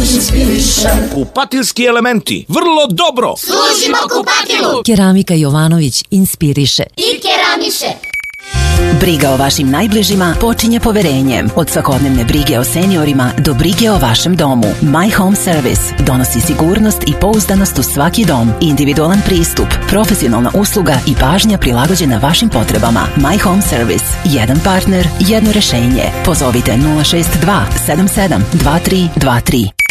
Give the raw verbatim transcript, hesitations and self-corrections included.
inspiriše. Kupatilski elementi, vrlo dobro. Služimo kupatilu. Keramika Jovanović inspiriše I keramiše. Briga o vašim najbližima počinje poverenjem. Od svakodnevne brige o seniorima do brige o vašem domu. My Home Service donosi sigurnost i pouzdanost u svaki dom. Individualan pristup, profesionalna usluga i pažnja prilagođena vašim potrebama. My Home Service. Jedan partner, jedno rešenje. Pozovite nula šest dva sedam sedam dva tri dva tri.